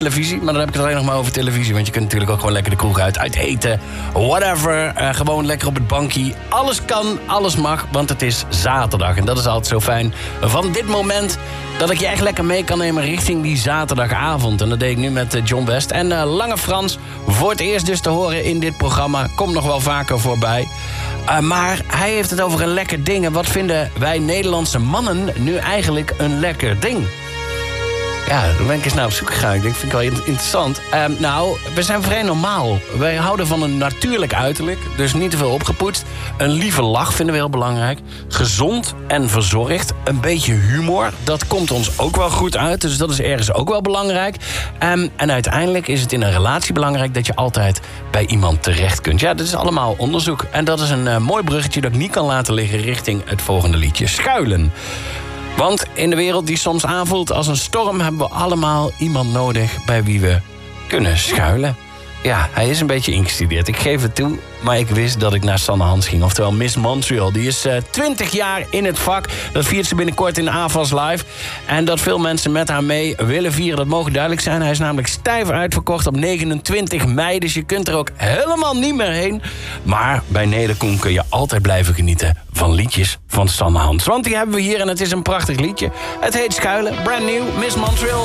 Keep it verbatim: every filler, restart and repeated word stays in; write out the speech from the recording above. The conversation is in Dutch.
televisie, maar dan heb ik het alleen nog maar over televisie. Want je kunt natuurlijk ook gewoon lekker de kroeg uit, uit eten, whatever. Uh, gewoon lekker op het bankje. Alles kan, alles mag, want het is zaterdag. En dat is altijd zo fijn van dit moment, dat ik je echt lekker mee kan nemen richting die zaterdagavond. En dat deed ik nu met uh, John West. En uh, Lange Frans, voor het eerst dus te horen in dit programma. Komt nog wel vaker voorbij. Uh, maar hij heeft het over een lekker ding. En wat vinden wij Nederlandse mannen nu eigenlijk een lekker ding? Ja, daar ben ik eens naar op zoek gegaan. Ik denk, vind ik wel interessant. Uh, nou, we zijn vrij normaal. Wij houden van een natuurlijk uiterlijk. Dus niet te veel opgepoetst. Een lieve lach vinden we heel belangrijk. Gezond en verzorgd. Een beetje humor. Dat komt ons ook wel goed uit. Dus dat is ergens ook wel belangrijk. Um, en uiteindelijk is het in een relatie belangrijk dat je altijd bij iemand terecht kunt. Ja, dat is allemaal onderzoek. En dat is een uh, mooi bruggetje dat ik niet kan laten liggen richting het volgende liedje. Schuilen. Want in de wereld die soms aanvoelt als een storm, hebben we allemaal iemand nodig bij wie we kunnen schuilen. Ja, hij is een beetje ingestudeerd. Ik geef het toe, maar ik wist dat ik naar Sanne Hans ging. Oftewel Miss Montreal. Die is uh, twintig jaar in het vak. Dat viert ze binnenkort in de A F A S Live. En dat veel mensen met haar mee willen vieren, dat mogen duidelijk zijn. Hij is namelijk stijf uitverkocht op negenentwintig mei. Dus je kunt er ook helemaal niet meer heen. Maar bij Nederkoen kun je altijd blijven genieten van liedjes van Sanne Hans. Want die hebben we hier en het is een prachtig liedje. Het heet Schuilen. Brand new, Miss Montreal.